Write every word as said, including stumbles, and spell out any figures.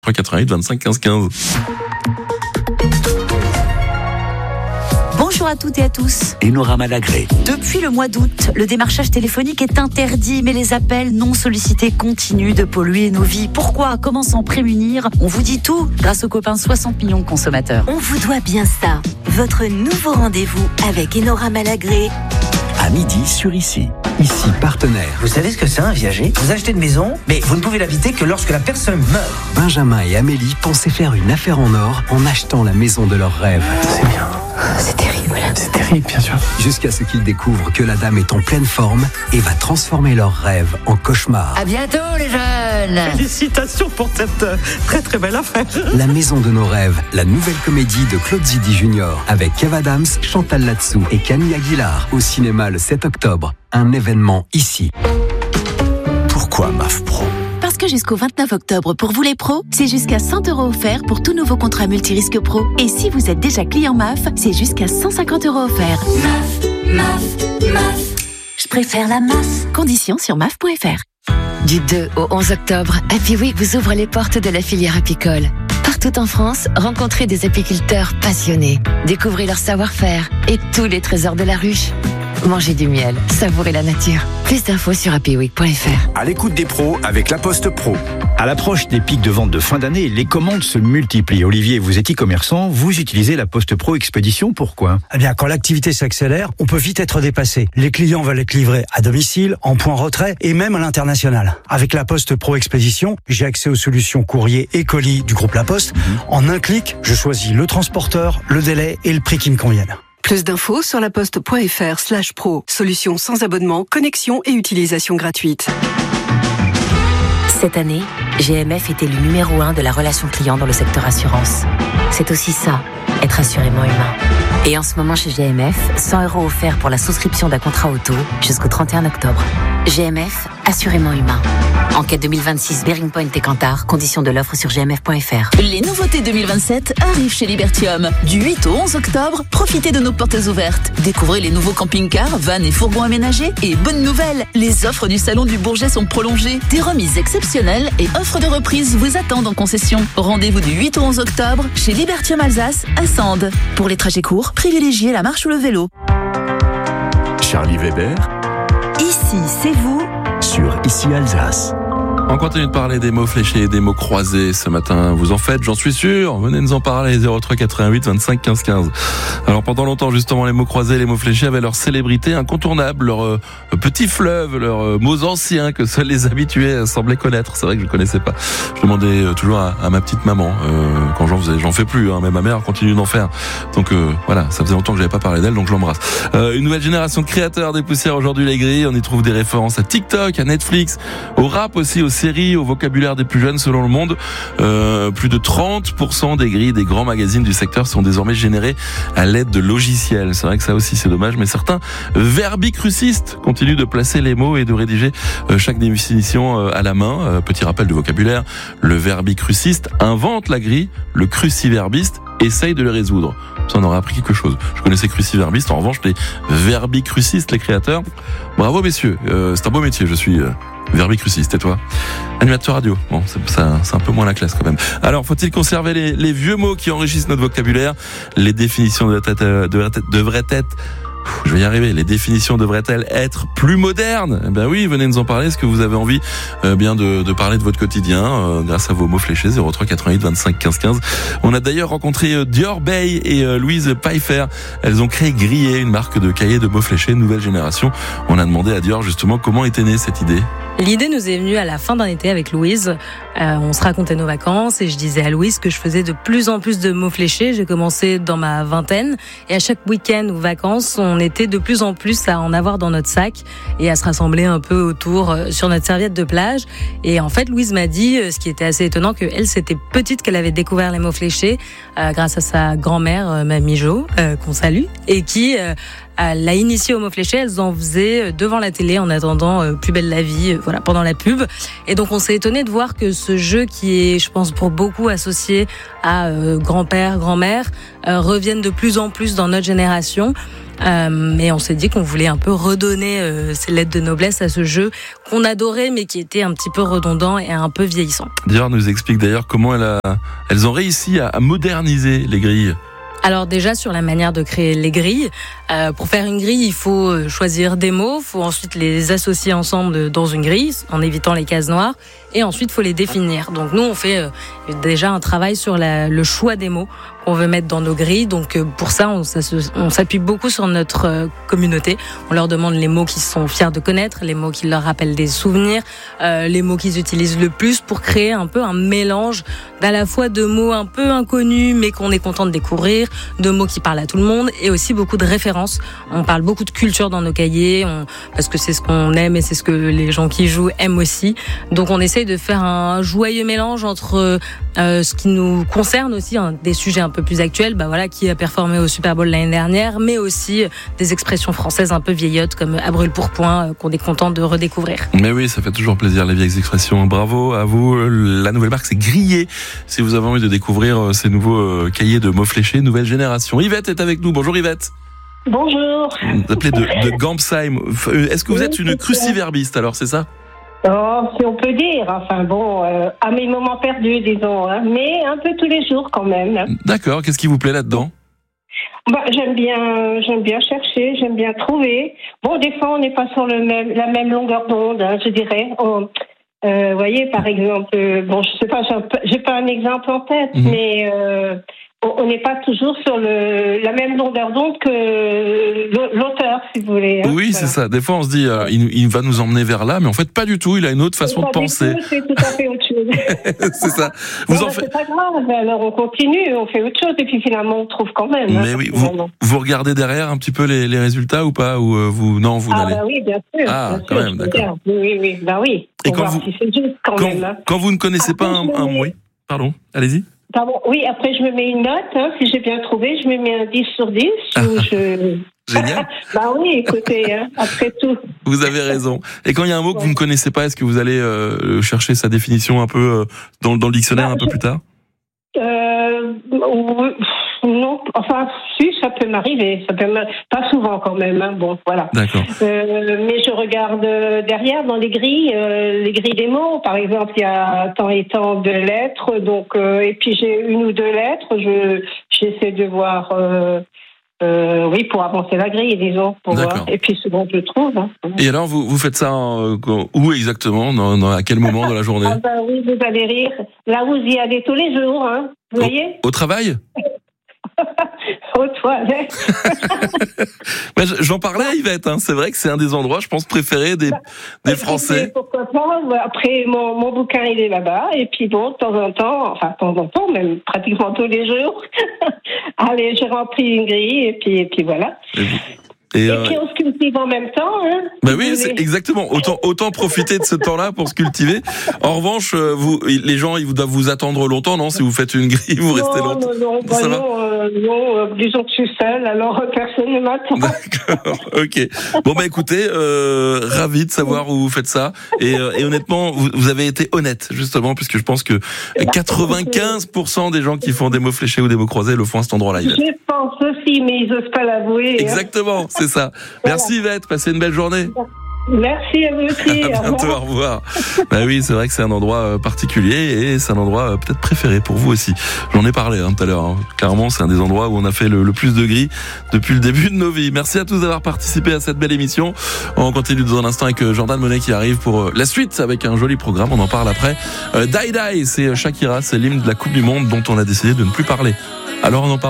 trois quatre-vingt-huit vingt-cinq quinze quinze. Bonjour à toutes et à tous. Enora Malagré. Depuis le mois d'août, le démarchage téléphonique est interdit, mais les appels non sollicités continuent de polluer nos vies. Pourquoi ? Comment s'en prémunir ? On vous dit tout grâce aux copains soixante millions de consommateurs. On vous doit bien ça. Votre nouveau rendez-vous avec Enora Malagré. À midi sur Ici. Ici, partenaire. Vous savez ce que c'est un viager ? Vous achetez une maison, mais vous ne pouvez l'habiter que lorsque la personne meurt. Benjamin et Amélie pensaient faire une affaire en or en achetant la maison de leurs rêves. C'est bien. C'est terrible. C'est terrible, bien sûr. Jusqu'à ce qu'ils découvrent que la dame est en pleine forme et va transformer leurs rêves en cauchemar. À bientôt les jeunes. Félicitations pour cette euh, très très belle affaire. La maison de nos rêves, la nouvelle comédie de Claude Zidi Junior avec Kev Adams, Chantal Latsou et Camille Aguilar au cinéma le sept octobre. Un événement ici. Pourquoi M A F Pro ? Parce que jusqu'au vingt-neuf octobre, pour vous les pros, c'est jusqu'à cent euros offerts pour tout nouveau contrat multirisque pro. Et si vous êtes déjà client M A F, c'est jusqu'à cent cinquante euros offerts. M A F, M A F, M A F. Je préfère la M A F. Conditions sur M A F point F R. Du deux au onze octobre, Happy Week vous ouvre les portes de la filière apicole. Partout en France, rencontrez des apiculteurs passionnés. Découvrez leur savoir-faire et tous les trésors de la ruche. Mangez du miel, savourez la nature. Plus d'infos sur happy week point F R. À l'écoute des pros avec La Poste Pro. À l'approche des pics de vente de fin d'année, les commandes se multiplient. Olivier, vous êtes e-commerçant, vous utilisez La Poste Pro Expédition, pourquoi ? Eh bien, quand l'activité s'accélère, on peut vite être dépassé. Les clients veulent être livrés à domicile, en point retrait et même à l'international. Avec La Poste Pro Expédition, j'ai accès aux solutions courrier et colis du groupe La Poste. Mmh. En un clic, je choisis le transporteur, le délai et le prix qui me conviennent. Plus d'infos sur laposte.fr slash pro. Solution sans abonnement, connexion et utilisation gratuite. Cette année, G M F est élu numéro un de la relation client dans le secteur assurance. C'est aussi ça, être assurément humain. Et en ce moment chez G M F, cent euros offerts pour la souscription d'un contrat auto jusqu'au trente et un octobre. G M F, assurément humain. Enquête deux mille vingt-six, Bearing Point et Kantar. Conditions de l'offre sur g m f point f r. Les nouveautés deux mille vingt-sept arrivent chez Libertium. Du huit au onze octobre, profitez de nos portes ouvertes. Découvrez les nouveaux camping-cars, vannes et fourgons aménagés. Et bonne nouvelle, les offres du Salon du Bourget sont prolongées. Des remises exceptionnelles et offres de reprise vous attendent en concession. Rendez-vous du huit au onze octobre chez Libertium Alsace à Sande. Pour les trajets courts, privilégiez la marche ou le vélo. Charlie Weber. Ici, c'est vous. Sur Ici Alsace. On continue de parler des mots fléchés et des mots croisés ce matin. Vous en faites, j'en suis sûr. Venez nous en parler, zéro trois quatre-vingt-huit vingt-cinq quinze quinze. Alors pendant longtemps, justement, les mots croisés et les mots fléchés avaient leur célébrité incontournable, leur euh, petit fleuve, leurs euh, mots anciens que seuls les habitués semblaient connaître. C'est vrai que je ne connaissais pas. Je demandais euh, toujours à, à ma petite maman euh, quand j'en faisais. J'en fais plus, hein, mais ma mère continue d'en faire. Donc euh, voilà, ça faisait longtemps que j'avais pas parlé d'elle, donc je l'embrasse. Euh, une nouvelle génération de créateurs dépoussière aujourd'hui les grilles. On y trouve des références à TikTok, à Netflix, au rap aussi, aux séries, au vocabulaire des plus jeunes selon Le Monde. Euh, plus de trente pour cent des grilles des grands magazines du secteur sont désormais générées à l'aide de logiciels. C'est vrai que ça aussi c'est dommage, mais certains verbicrucistes continuent de placer les mots et de rédiger euh, chaque définition euh, à la main. Euh, petit rappel du vocabulaire, le verbicruciste invente la grille, le cruciverbiste essaye de le résoudre. Ça en aura appris quelque chose. Je connaissais cruciverbiste, en revanche les verbicrucistes, les créateurs, bravo messieurs, euh, c'est un beau métier, je suis... Euh, verbicruciste, et toi ? Animateur radio. Bon, c'est, ça, c'est un peu moins la classe quand même. Alors, faut-il conserver les, les vieux mots qui enrichissent notre vocabulaire ? Les définitions devraient être, devraient être, devraient être je vais y arriver. Les définitions devraient-elles être plus modernes ? Eh ben oui, venez nous en parler. Est-ce que vous avez envie euh, bien de, de parler de votre quotidien euh, grâce à vos mots fléchés, zéro trois quatre-vingt-huit vingt-cinq quinze quinze. On a d'ailleurs rencontré euh, Dior Bay et euh, Louise Pfeiffer. Elles ont créé Grillé, une marque de cahiers de mots fléchés nouvelle génération. On a demandé à Dior justement comment était née cette idée. L'idée nous est venue à la fin d'un été avec Louise. Euh, on se racontait nos vacances et je disais à Louise que je faisais de plus en plus de mots fléchés. J'ai commencé dans ma vingtaine et à chaque week-end ou vacances, on était de plus en plus à en avoir dans notre sac et à se rassembler un peu autour sur notre serviette de plage. Et en fait, Louise m'a dit, ce qui était assez étonnant, qu'elle, c'était petite qu'elle avait découvert les mots fléchés euh, grâce à sa grand-mère, euh, Mamie Jo, euh, qu'on salue, et qui... Euh, euh, l'a initié au mot fléché. Elles en faisaient devant la télé en attendant euh, Plus belle la vie, euh, voilà, pendant la pub. Et donc on s'est étonné de voir que ce jeu qui est, je pense, pour beaucoup associé à euh, grand-père, grand-mère, euh, revienne de plus en plus dans notre génération. Euh, et on s'est dit qu'on voulait un peu redonner euh, ces lettres de noblesse à ce jeu qu'on adorait mais qui était un petit peu redondant et un peu vieillissant. Dior nous explique d'ailleurs comment elle a, elles ont réussi à, à moderniser les grilles. Alors déjà sur la manière de créer les grilles, euh, pour faire une grille, il faut choisir des mots, il faut ensuite les associer ensemble dans une grille en évitant les cases noires et ensuite il faut les définir. Donc nous on fait euh, déjà un travail sur la, le choix des mots qu'on veut mettre dans nos grilles. Donc euh, pour ça on, ça se, on s'appuie beaucoup sur notre euh, communauté. On leur demande les mots qu'ils sont fiers de connaître, les mots qui leur rappellent des souvenirs, euh, les mots qu'ils utilisent le plus pour créer un peu un mélange d'à la fois de mots un peu inconnus mais qu'on est content de découvrir, de mots qui parlent à tout le monde et aussi beaucoup de références. On parle beaucoup de culture dans nos cahiers on, parce que c'est ce qu'on aime et c'est ce que les gens qui jouent aiment aussi. Donc on essaye de faire un joyeux mélange entre euh, ce qui nous concerne aussi, hein, des sujets un peu plus actuels, bah voilà, qui a performé au Super Bowl l'année dernière, mais aussi des expressions françaises un peu vieillottes comme à brûle pour point euh, qu'on est content de redécouvrir. Mais oui, ça fait toujours plaisir les vieilles expressions. Bravo à vous. La nouvelle marque c'est Grillé. Si vous avez envie de découvrir ces nouveaux cahiers de mots fléchés, nouvelle génération. Yvette est avec nous. Bonjour Yvette. Bonjour. Vous appelez de, de Gampsheim. Est-ce que vous êtes une cruciverbiste alors, c'est ça? Oh, si on peut dire. Enfin bon, euh, à mes moments perdus, disons. Hein, mais un peu tous les jours quand même. D'accord. Qu'est-ce qui vous plaît là-dedans? Bah, j'aime bien, j'aime bien chercher, j'aime bien trouver. Bon, des fois, on n'est pas sur le même, la même longueur d'onde, hein, je dirais. On, euh, vous voyez, par exemple, euh, bon, je sais pas, j'ai, un, j'ai pas un exemple en tête, mmh. mais euh, on n'est pas toujours sur le, la même longueur d'onde que l'auteur, si vous voulez. Hein, oui, voilà. C'est ça. Des fois, on se dit, euh, il, il va nous emmener vers là, mais en fait, pas du tout. Il a une autre façon pas de penser. Tout, c'est tout à fait autre chose. C'est ça. Vous bon, en bah, faites. C'est pas grave. Alors, on continue, on fait autre chose, et puis finalement, on trouve quand même. Mais hein, oui, vous, vous regardez derrière un petit peu les, les résultats ou pas, ou euh, vous, non, vous ah, n'allez. Ah bah oui, bien sûr. Ah, bien quand sûr, même, d'accord. Oui, oui, oui, bah oui. Et quand vous, si c'est juste quand, quand, même, hein. quand vous ne connaissez Après, pas un, un oui, pardon, allez-y. Pardon, oui, après je me mets une note, hein, si j'ai bien trouvé, je me mets un dix sur dix. Ou je... Génial. Bah oui, écoutez, hein, après tout. Vous avez raison. Et quand il y a un mot que vous ne connaissez pas, est-ce que vous allez euh, chercher sa définition un peu euh, dans, dans le dictionnaire bah, un peu je... plus tard? Euh, non, enfin, si, ça peut m'arriver, ça peut m'arriver. Pas souvent quand même, hein. Bon, voilà. D'accord. Euh, mais je regarde derrière dans les grilles, euh, les grilles des mots. Par exemple, il y a tant et tant de lettres, donc euh, et puis j'ai une ou deux lettres. Je j'essaie de voir. Euh, Euh, oui, pour avancer la grille, disons, pour voir. Et puis souvent je trouve. Hein. Et alors, vous, vous faites ça euh, où exactement, dans, dans, à quel moment de la journée? Ah ben oui, vous allez rire. Là, vous y allez tous les jours, hein. Vous au, voyez? Au travail? Aux toilettes. Ben, j'en parlais, Yvette. Hein. C'est vrai que c'est un des endroits, je pense, préférés des, des Français. Pourquoi pas? Après, mon, mon bouquin, il est là-bas. Et puis bon, de temps en temps, enfin, de temps en temps, même pratiquement tous les jours. Allez, j'ai rempli une grille et puis, et puis voilà. Et, et, et puis on se cultive en même temps. Hein, ben oui, c'est exactement. Autant, autant profiter de ce temps-là pour se cultiver. En revanche, vous, les gens, ils doivent vous attendre longtemps, non? Si vous faites une grille, vous restez non, longtemps. Non, non, bah ça non, va euh, non euh, disons que je suis seule, alors personne ne m'attend. D'accord, ok. Bon bah écoutez, euh, ravi de savoir où vous faites ça. Et, euh, et honnêtement, vous, vous avez été honnête, justement, puisque je pense que quatre-vingt-quinze pour cent des gens qui font des mots fléchés ou des mots croisés le font à cet endroit-là. Yvette. Je pense aussi, mais ils n'osent pas l'avouer. Exactement, hein. C'est ça. Merci Yvette, passez une belle journée. Merci à vous aussi. À bientôt, au revoir. Bah oui, c'est vrai que c'est un endroit particulier et c'est un endroit peut-être préféré pour vous aussi. J'en ai parlé hein, tout à l'heure. Hein. Clairement, c'est un des endroits où on a fait le, le plus de grilles depuis le début de nos vies. Merci à tous d'avoir participé à cette belle émission. On continue dans un instant avec Jordan Monet qui arrive pour la suite avec un joli programme. On en parle après. Euh, Die Die, c'est Shakira, c'est l'hymne de la Coupe du Monde dont on a décidé de ne plus parler. Alors on en parle.